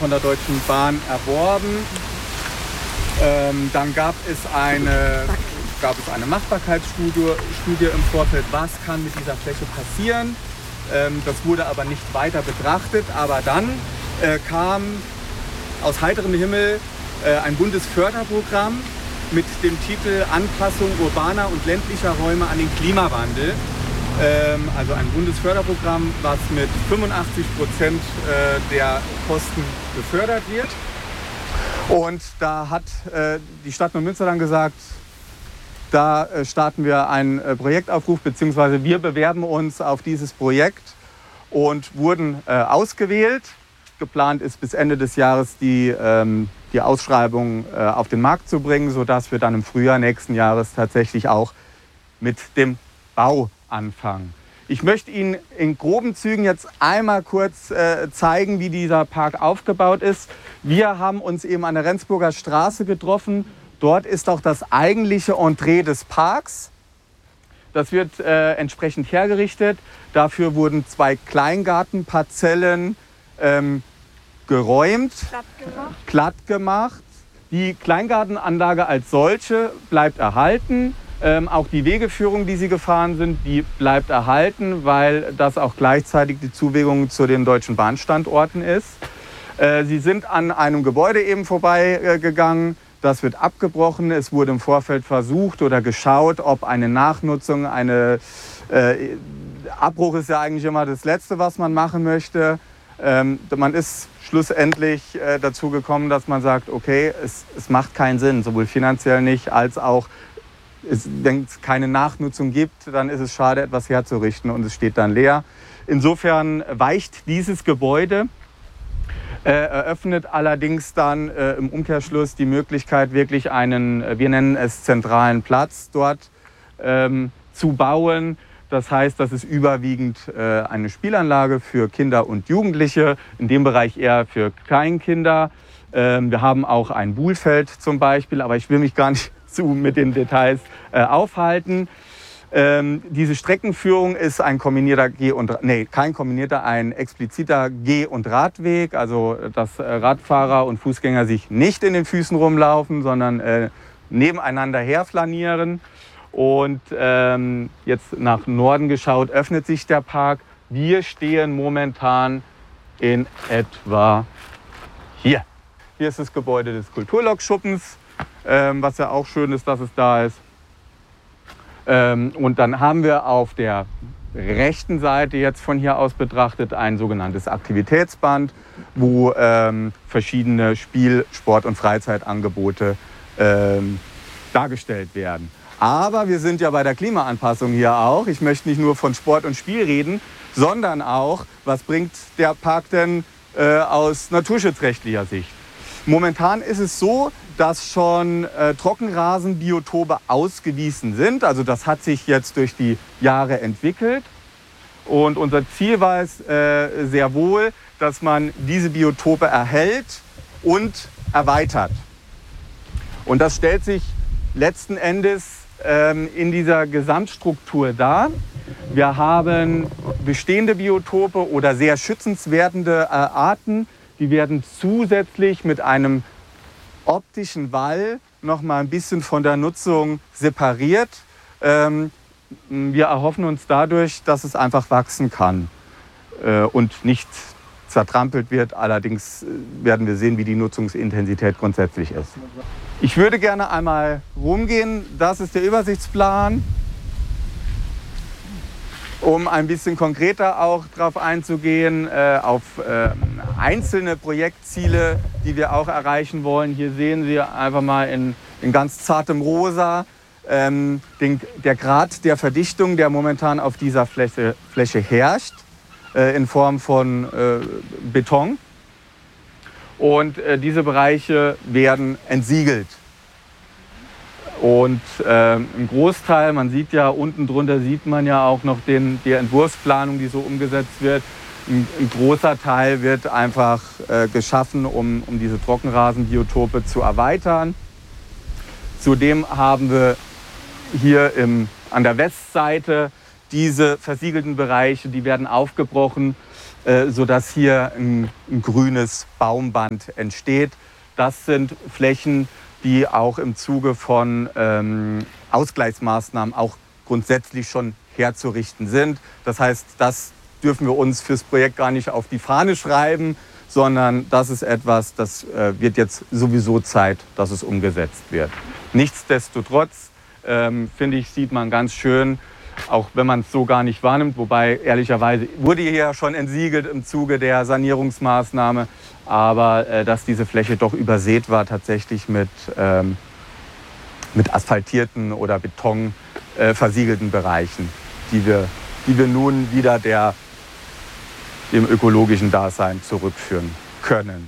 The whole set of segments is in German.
von der Deutschen Bahn erworben. Dann gab es eine Machbarkeitsstudie im Vorfeld, was kann mit dieser Fläche passieren. Das wurde aber nicht weiter betrachtet. Aber dann kam aus heiterem Himmel ein Bundesförderprogramm mit dem Titel Anpassung urbaner und ländlicher Räume an den Klimawandel. Also ein Bundesförderprogramm, was mit 85% der Kosten gefördert wird. Und da hat die Stadt Neumünster dann gesagt, da starten wir einen Projektaufruf, beziehungsweise wir bewerben uns auf dieses Projekt und wurden ausgewählt. Geplant ist bis Ende des Jahres die Ausschreibung auf den Markt zu bringen, sodass wir dann im Frühjahr nächsten Jahres tatsächlich auch mit dem Bau anfangen. Ich möchte Ihnen in groben Zügen jetzt einmal kurz zeigen, wie dieser Park aufgebaut ist. Wir haben uns eben an der Rendsburger Straße getroffen. Dort ist auch das eigentliche Entree des Parks. Das wird entsprechend hergerichtet. Dafür wurden 2 Kleingartenparzellen geräumt, glatt gemacht. Die Kleingartenanlage als solche bleibt erhalten. Auch die Wegeführung, die Sie gefahren sind, die bleibt erhalten, weil das auch gleichzeitig die Zuwegung zu den Deutschen Bahnstandorten ist. Sie sind an einem Gebäude eben vorbeigegangen. Das wird abgebrochen. Es wurde im Vorfeld versucht oder geschaut, ob eine Nachnutzung, Abbruch ist ja eigentlich immer das Letzte, was man machen möchte. Man ist schlussendlich dazu gekommen, dass man sagt, okay, es macht keinen Sinn, sowohl finanziell nicht, als auch, wenn es keine Nachnutzung gibt, dann ist es schade, etwas herzurichten und es steht dann leer. Insofern weicht dieses Gebäude, eröffnet allerdings dann im Umkehrschluss die Möglichkeit, wirklich einen, wir nennen es zentralen Platz dort zu bauen. Das heißt, das ist überwiegend eine Spielanlage für Kinder und Jugendliche, in dem Bereich eher für Kleinkinder. Wir haben auch ein Buhlfeld zum Beispiel, aber ich will mich gar nicht mit den Details aufhalten. Diese Streckenführung ist ein kombinierter ein expliziter Geh- und Radweg, also dass Radfahrer und Fußgänger sich nicht in den Füßen rumlaufen, sondern nebeneinander herflanieren. Und jetzt nach Norden geschaut, öffnet sich der Park. Wir stehen momentan in etwa hier. Hier ist das Gebäude des Kulturlokschuppens, was ja auch schön ist, dass es da ist. Und dann haben wir auf der rechten Seite jetzt von hier aus betrachtet ein sogenanntes Aktivitätsband, wo verschiedene Spiel-, Sport- und Freizeitangebote dargestellt werden. Aber wir sind ja bei der Klimaanpassung hier auch. Ich möchte nicht nur von Sport und Spiel reden, sondern auch, was bringt der Park denn aus naturschutzrechtlicher Sicht? Momentan ist es so, dass schon Trockenrasenbiotope ausgewiesen sind. Also das hat sich jetzt durch die Jahre entwickelt. Und unser Ziel war es sehr wohl, dass man diese Biotope erhält und erweitert. Und das stellt sich letzten Endes in dieser Gesamtstruktur dar. Wir haben bestehende Biotope oder sehr schützenswerte Arten, die werden zusätzlich mit einem optischen Wall noch mal ein bisschen von der Nutzung separiert. Wir erhoffen uns dadurch, dass es einfach wachsen kann und nicht zertrampelt wird. Allerdings werden wir sehen, wie die Nutzungsintensität grundsätzlich ist. Ich würde gerne einmal rumgehen. Das ist der Übersichtsplan. Um ein bisschen konkreter auch darauf einzugehen, auf einzelne Projektziele, die wir auch erreichen wollen. Hier sehen Sie einfach mal in ganz zartem Rosa der Grad der Verdichtung, der momentan auf dieser Fläche herrscht, in Form von Beton. Und diese Bereiche werden entsiegelt. Und ein Großteil, man sieht ja unten drunter, sieht man ja auch noch die Entwurfsplanung, die so umgesetzt wird. Ein großer Teil wird einfach geschaffen, um diese Trockenrasenbiotope zu erweitern. Zudem haben wir hier an der Westseite diese versiegelten Bereiche, die werden aufgebrochen sodass hier ein grünes Baumband entsteht. Das sind Flächen, die auch im Zuge von Ausgleichsmaßnahmen auch grundsätzlich schon herzurichten sind. Das heißt, das dürfen wir uns fürs Projekt gar nicht auf die Fahne schreiben, sondern das ist etwas, das wird jetzt sowieso Zeit, dass es umgesetzt wird. Nichtsdestotrotz, finde ich, sieht man ganz schön, auch wenn man es so gar nicht wahrnimmt, wobei ehrlicherweise wurde hier ja schon entsiegelt im Zuge der Sanierungsmaßnahme, aber dass diese Fläche doch übersät war tatsächlich mit asphaltierten oder Beton versiegelten Bereichen, die wir nun wieder dem ökologischen Dasein zurückführen können.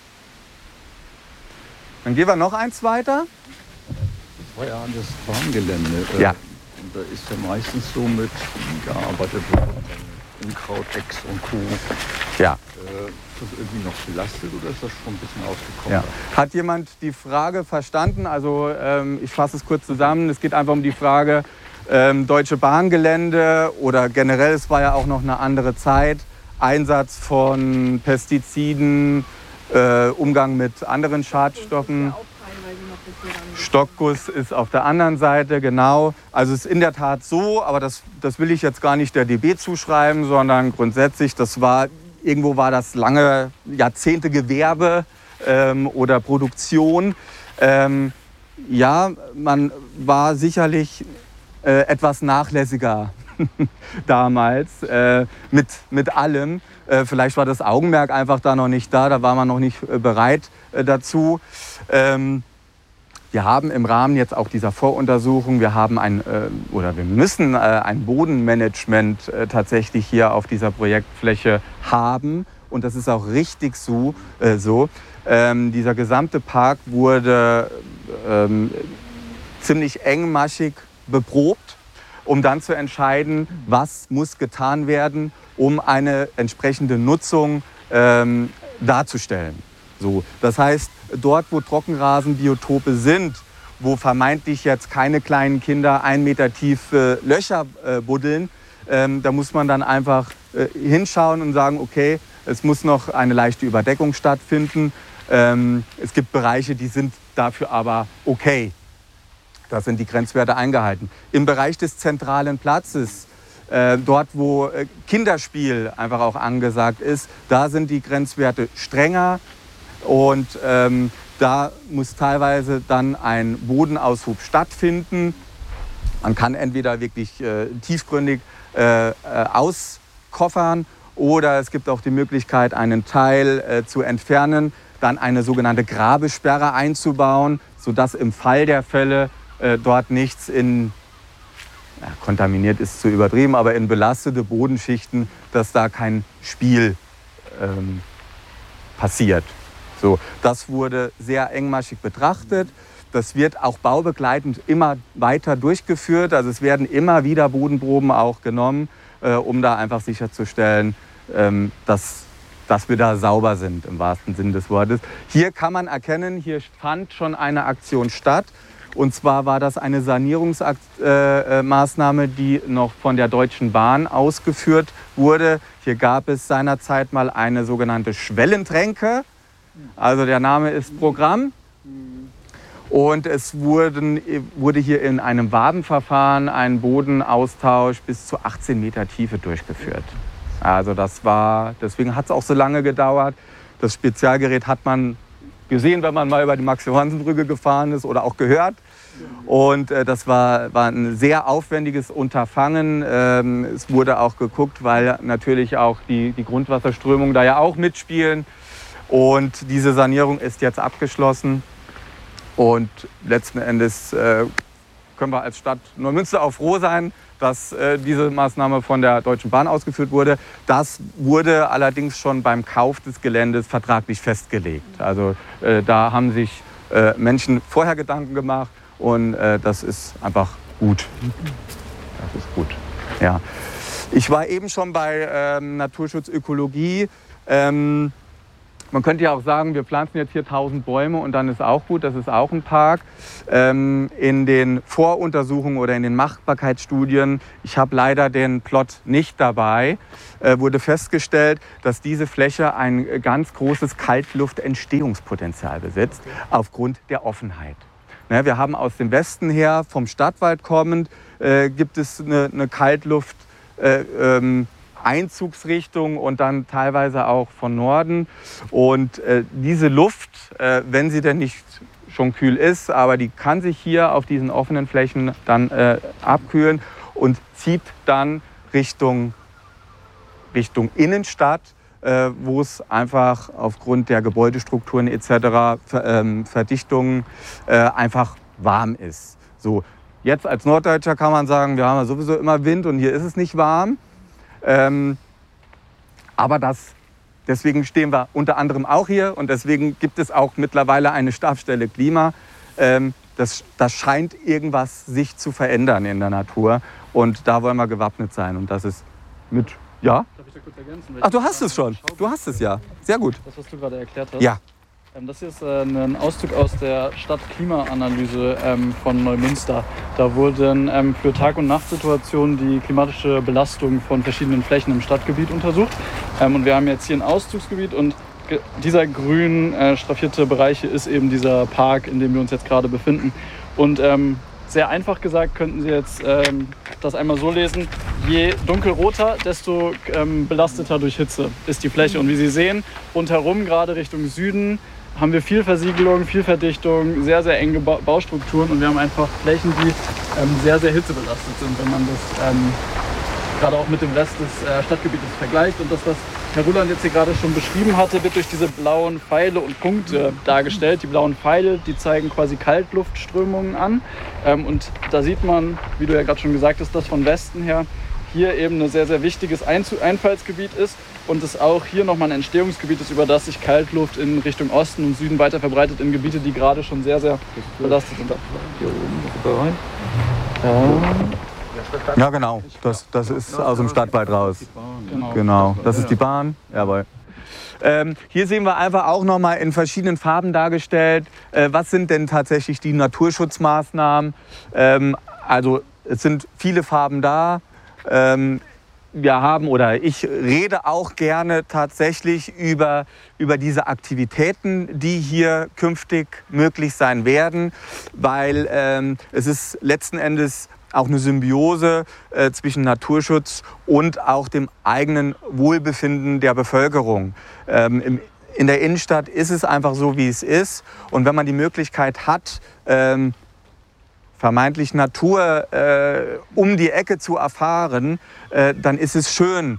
Dann gehen wir noch eins weiter. Das war ja das Bahngelände. Ja. Und da ist ja meistens so mit gearbeitet worden, Unkraut, Echs und Co. Ja. Ist das irgendwie noch belastet oder ist das schon ein bisschen ausgekommen? Ja. Hat jemand die Frage verstanden? Also ich fasse es kurz zusammen. Es geht einfach um die Frage, Deutsche Bahngelände oder generell, es war ja auch noch eine andere Zeit, Einsatz von Pestiziden, Umgang mit anderen Schadstoffen. Stockguss ist auf der anderen Seite, genau. Also es ist in der Tat so, aber das will ich jetzt gar nicht der DB zuschreiben, sondern grundsätzlich, irgendwo war das lange Jahrzehnte Gewerbe oder Produktion. Ja, man war sicherlich etwas nachlässiger damals mit allem. Vielleicht war das Augenmerk einfach da noch nicht da war man noch nicht bereit dazu. Wir haben im Rahmen jetzt auch dieser Voruntersuchung, wir müssen ein Bodenmanagement tatsächlich hier auf dieser Projektfläche haben. Und das ist auch richtig so. Dieser gesamte Park wurde ziemlich engmaschig beprobt, um dann zu entscheiden, was muss getan werden, um eine entsprechende Nutzung darzustellen. So, das heißt, dort, wo Trockenrasenbiotope sind, wo vermeintlich jetzt keine kleinen Kinder 1 Meter tiefe Löcher buddeln, da muss man dann einfach hinschauen und sagen, okay, es muss noch eine leichte Überdeckung stattfinden. Es gibt Bereiche, die sind dafür aber okay. Da sind die Grenzwerte eingehalten. Im Bereich des zentralen Platzes, dort wo Kinderspiel einfach auch angesagt ist, da sind die Grenzwerte strenger. Und da muss teilweise dann ein Bodenaushub stattfinden. Man kann entweder wirklich tiefgründig auskoffern oder es gibt auch die Möglichkeit, einen Teil zu entfernen, dann eine sogenannte Grabesperre einzubauen, sodass im Fall der Fälle dort nichts kontaminiert ist zu übertrieben, aber in belastete Bodenschichten, dass da kein Spiel passiert. So, das wurde sehr engmaschig betrachtet. Das wird auch baubegleitend immer weiter durchgeführt. Also es werden immer wieder Bodenproben auch genommen, um da einfach sicherzustellen, dass wir da sauber sind, im wahrsten Sinne des Wortes. Hier kann man erkennen, hier fand schon eine Aktion statt. Und zwar war das eine Sanierungsmaßnahme, die noch von der Deutschen Bahn ausgeführt wurde. Hier gab es seinerzeit mal eine sogenannte Schwellentränke. Also der Name ist Programm. Und es wurde hier in einem Wabenverfahren ein Bodenaustausch bis zu 18 Meter Tiefe durchgeführt. Also deswegen hat es auch so lange gedauert. Das Spezialgerät hat man gesehen, wenn man mal über die Max-Johannsen-Brücke gefahren ist oder auch gehört. Und das war ein sehr aufwendiges Unterfangen. Es wurde auch geguckt, weil natürlich auch die Grundwasserströmungen da ja auch mitspielen. Und diese Sanierung ist jetzt abgeschlossen. Und letzten Endes können wir als Stadt Neumünster auch froh sein, dass diese Maßnahme von der Deutschen Bahn ausgeführt wurde. Das wurde allerdings schon beim Kauf des Geländes vertraglich festgelegt. Also da haben sich Menschen vorher Gedanken gemacht und das ist einfach gut. Das ist gut. Ja. Ich war eben schon bei Naturschutz Ökologie. Man könnte ja auch sagen, wir pflanzen jetzt hier 1000 Bäume und dann ist auch gut, das ist auch ein Park. In den Voruntersuchungen oder in den Machbarkeitsstudien, ich habe leider den Plot nicht dabei, wurde festgestellt, dass diese Fläche ein ganz großes Kaltluftentstehungspotenzial besitzt, aufgrund der Offenheit. Ne, wir haben aus dem Westen her, vom Stadtwald kommend, gibt es eine Kaltluft. Einzugsrichtung und dann teilweise auch von Norden. Und diese Luft, wenn sie denn nicht schon kühl ist, aber die kann sich hier auf diesen offenen Flächen dann abkühlen und zieht dann Richtung Innenstadt, wo es einfach aufgrund der Gebäudestrukturen etc., Verdichtungen einfach warm ist. So, jetzt als Norddeutscher kann man sagen, wir haben ja sowieso immer Wind und hier ist es nicht warm. Aber deswegen stehen wir unter anderem auch hier und deswegen gibt es auch mittlerweile eine Stabsstelle Klima. Das scheint irgendwas sich zu verändern in der Natur und da wollen wir gewappnet sein und das ist mit, ja? Darf ich da kurz ergänzen? Ach, du hast es schon. Du hast es ja. Sehr gut. Das, was du gerade erklärt hast. Ja. Das hier ist ein Auszug aus der Stadtklimaanalyse von Neumünster. Da wurden für Tag- und Nachtsituationen die klimatische Belastung von verschiedenen Flächen im Stadtgebiet untersucht. Und wir haben jetzt hier ein Auszugsgebiet und dieser grün straffierte Bereich ist eben dieser Park, in dem wir uns jetzt gerade befinden. Und sehr einfach gesagt könnten Sie jetzt das einmal so lesen: Je dunkelroter, desto belasteter durch Hitze ist die Fläche. Und wie Sie sehen, rundherum, gerade Richtung Süden, haben wir viel Versiegelung, viel Verdichtung, sehr, sehr enge Baustrukturen und wir haben einfach Flächen, die sehr, sehr hitzebelastet sind, wenn man das gerade auch mit dem Rest des Stadtgebietes vergleicht. Und das, was Herr Ruland jetzt hier gerade schon beschrieben hatte, wird durch diese blauen Pfeile und Punkte dargestellt. Die blauen Pfeile, die zeigen quasi Kaltluftströmungen an. Und da sieht man, wie du ja gerade schon gesagt hast, dass von Westen her hier eben ein sehr, sehr wichtiges Einfallsgebiet ist und es auch hier nochmal ein Entstehungsgebiet ist, über das sich Kaltluft in Richtung Osten und Süden weiter verbreitet in Gebiete, die gerade schon sehr, sehr belastet sind. Hier oben, Ja, genau. Das ist aus dem Stadtwald raus. Genau. Das ist die Bahn. Jawohl. Hier sehen wir einfach auch nochmal in verschiedenen Farben dargestellt, was sind denn tatsächlich die Naturschutzmaßnahmen. Also es sind viele Farben da. Wir haben oder ich rede auch gerne tatsächlich über diese Aktivitäten, die hier künftig möglich sein werden, weil es ist letzten Endes auch eine Symbiose zwischen Naturschutz und auch dem eigenen Wohlbefinden der Bevölkerung. In der Innenstadt ist es einfach so, wie es ist. Und wenn man die Möglichkeit hat, vermeintlich Natur um die Ecke zu erfahren, dann ist es schön.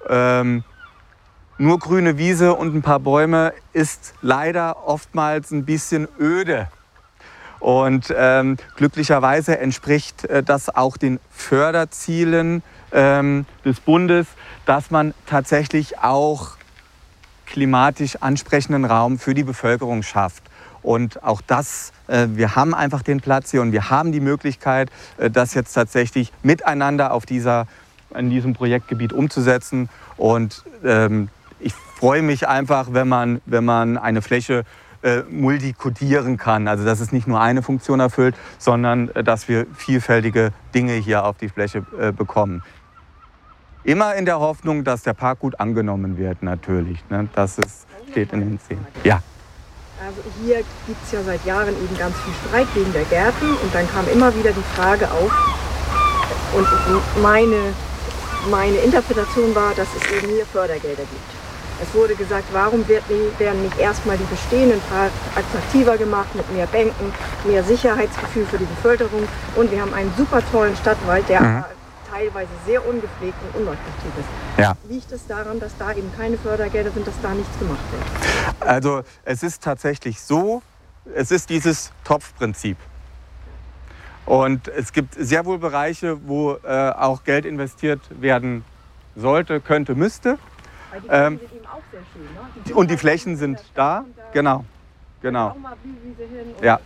Nur grüne Wiese und ein paar Bäume ist leider oftmals ein bisschen öde. Und glücklicherweise entspricht das auch den Förderzielen des Bundes, dass man tatsächlich auch klimatisch ansprechenden Raum für die Bevölkerung schafft. Und auch das, wir haben einfach den Platz hier und wir haben die Möglichkeit, das jetzt tatsächlich miteinander in diesem Projektgebiet umzusetzen. Und ich freue mich einfach, wenn man eine Fläche multikodieren kann. Also dass es nicht nur eine Funktion erfüllt, sondern dass wir vielfältige Dinge hier auf die Fläche bekommen. Immer in der Hoffnung, dass der Park gut angenommen wird, natürlich. Ne? Steht in den Szenen. Ja. Also hier gibt es ja seit Jahren eben ganz viel Streit wegen der Gärten und dann kam immer wieder die Frage auf und meine Interpretation war, dass es eben hier Fördergelder gibt. Es wurde gesagt, warum werden nicht erstmal die bestehenden Parks attraktiver gemacht mit mehr Bänken, mehr Sicherheitsgefühl für die Bevölkerung und wir haben einen super tollen Stadtwald, der teilweise sehr ungepflegt und unattraktiv ist. Ja. Liegt es daran, dass da eben keine Fördergelder sind, dass da nichts gemacht wird? Also es ist tatsächlich so, es ist dieses Topfprinzip. Und es gibt sehr wohl Bereiche, wo auch Geld investiert werden sollte, könnte, müsste. Weil die Flächen sind eben auch sehr schön. Ne? Und die Flächen sind da, genau. Auch mal Blühwiese hin und Ja.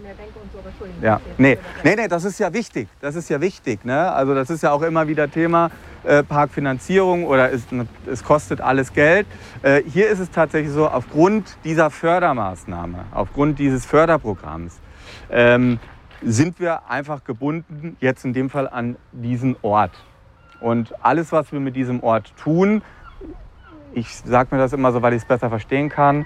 denke und so, aber Entschuldigung. Ja, nee, das ist ja wichtig. Das ist ja wichtig. Ne? Also das ist ja auch immer wieder Thema Parkfinanzierung oder es kostet alles Geld. Hier ist es tatsächlich so, aufgrund dieser Fördermaßnahme, aufgrund dieses Förderprogramms, sind wir einfach gebunden, jetzt in dem Fall an diesen Ort. Und alles, was wir mit diesem Ort tun, ich sage mir das immer so, weil ich es besser verstehen kann,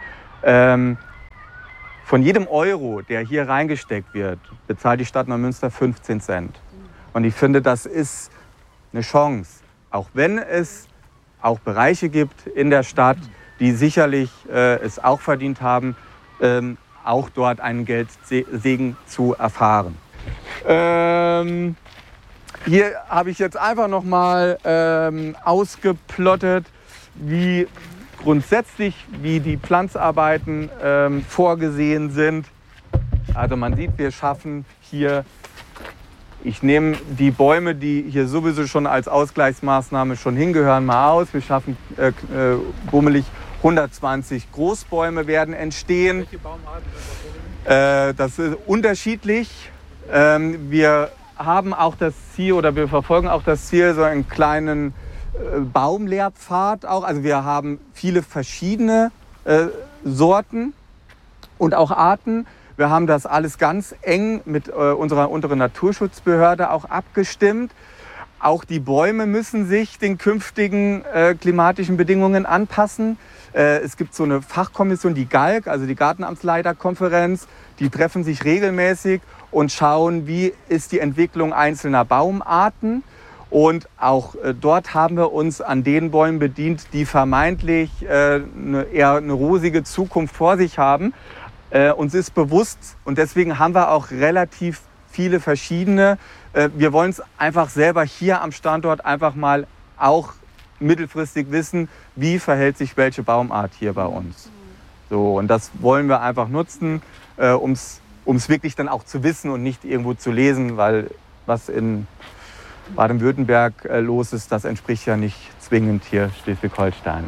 von jedem Euro, der hier reingesteckt wird, bezahlt die Stadt Neumünster 15 Cent. Und ich finde, das ist eine Chance, auch wenn es auch Bereiche gibt in der Stadt, die sicherlich es auch verdient haben, auch dort einen Geldsegen zu erfahren. Hier habe ich jetzt einfach noch mal ausgeplottet, wie grundsätzlich, wie die Pflanzarbeiten vorgesehen sind. Also man sieht, wir schaffen hier, ich nehme die Bäume, die hier sowieso schon als Ausgleichsmaßnahme schon hingehören, mal aus. Wir schaffen bummelig 120 Großbäume werden entstehen. Welche Baumarten sind das? Das ist unterschiedlich. Wir haben auch das Ziel oder wir verfolgen auch das Ziel, so einen kleinen Baumlehrpfad auch. Also wir haben viele verschiedene Sorten und auch Arten. Wir haben das alles ganz eng mit unserer unteren Naturschutzbehörde auch abgestimmt. Auch die Bäume müssen sich den künftigen klimatischen Bedingungen anpassen. Es gibt so eine Fachkommission, die GALK, also die Gartenamtsleiterkonferenz, die treffen sich regelmäßig und schauen, wie ist die Entwicklung einzelner Baumarten. Und auch dort haben wir uns an den Bäumen bedient, die vermeintlich eher eine rosige Zukunft vor sich haben. Uns ist bewusst und deswegen haben wir auch relativ viele verschiedene. Wir wollen es einfach selber hier am Standort einfach mal auch mittelfristig wissen, wie verhält sich welche Baumart hier bei uns. So, und das wollen wir einfach nutzen, um es wirklich dann auch zu wissen und nicht irgendwo zu lesen, weil was in Baden-Württemberg los ist, das entspricht ja nicht zwingend hier Schleswig-Holstein.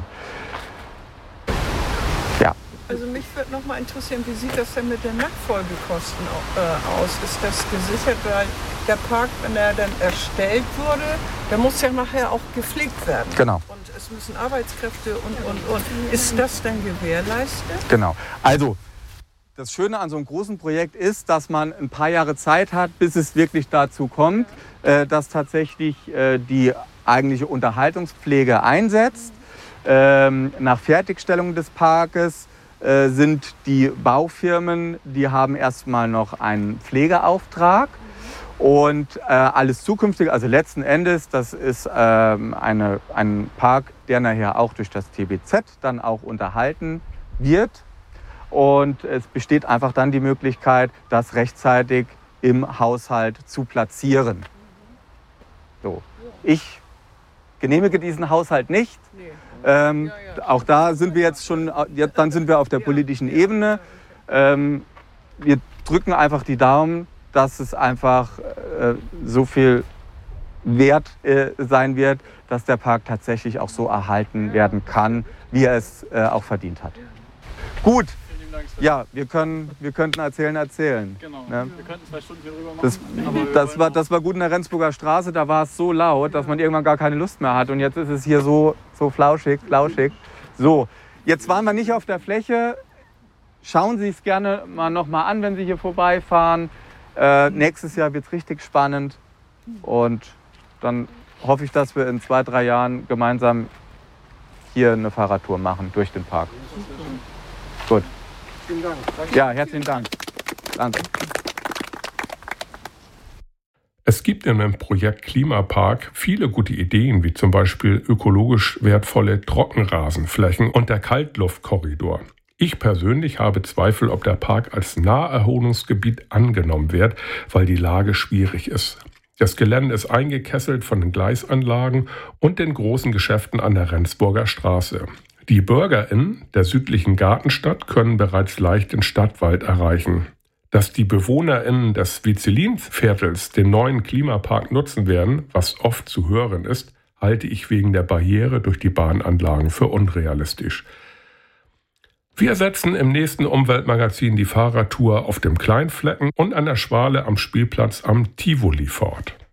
Ja. Also mich würde noch mal interessieren, wie sieht das denn mit den Nachfolgekosten aus? Ist das gesichert, weil der Park, wenn er dann erstellt wurde, der muss ja nachher auch gepflegt werden. Genau. Und es müssen Arbeitskräfte und. Ist das denn gewährleistet? Genau. Also das Schöne an so einem großen Projekt ist, dass man ein paar Jahre Zeit hat, bis es wirklich dazu kommt, dass tatsächlich die eigentliche Unterhaltungspflege einsetzt. Nach Fertigstellung des Parkes sind die Baufirmen, die haben erstmal noch einen Pflegeauftrag und alles Zukünftige, also letzten Endes, das ist ein Park, der nachher auch durch das TBZ dann auch unterhalten wird und es besteht einfach dann die Möglichkeit, das rechtzeitig im Haushalt zu platzieren. So. Ich genehmige diesen Haushalt nicht. Auch da sind wir jetzt schon, dann sind wir auf der politischen Ebene. Wir drücken einfach die Daumen, dass es einfach so viel wert sein wird, dass der Park tatsächlich auch so erhalten werden kann, wie er es auch verdient hat. Gut. Ja, wir könnten erzählen. Genau, ne? Wir könnten 2 Stunden hier drüber machen. Das war gut in der Rendsburger Straße, da war es so laut, dass man irgendwann gar keine Lust mehr hat. Und jetzt ist es hier so flauschig. So, jetzt waren wir nicht auf der Fläche. Schauen Sie es gerne noch mal an, wenn Sie hier vorbeifahren. Nächstes Jahr wird es richtig spannend. Und dann hoffe ich, dass wir in 2-3 Jahren gemeinsam hier eine Fahrradtour machen durch den Park. Gut. Vielen Dank. Ja, herzlichen Dank. Danke. Es gibt in dem Projekt Klimapark viele gute Ideen, wie zum Beispiel ökologisch wertvolle Trockenrasenflächen und der Kaltluftkorridor. Ich persönlich habe Zweifel, ob der Park als Naherholungsgebiet angenommen wird, weil die Lage schwierig ist. Das Gelände ist eingekesselt von den Gleisanlagen und den großen Geschäften an der Rendsburger Straße. Die BürgerInnen der südlichen Gartenstadt können bereits leicht den Stadtwald erreichen. Dass die BewohnerInnen des Vizelinviertels den neuen Klimapark nutzen werden, was oft zu hören ist, halte ich wegen der Barriere durch die Bahnanlagen für unrealistisch. Wir setzen im nächsten Umweltmagazin die Fahrradtour auf dem Kleinflecken und an der Schwale am Spielplatz am Tivoli fort.